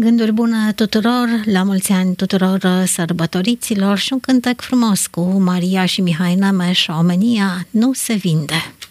Gânduri bune tuturor, la mulți ani tuturor sărbătoriților și un cântec frumos cu Maria și Mihai Nemes, Omenia nu se vinde.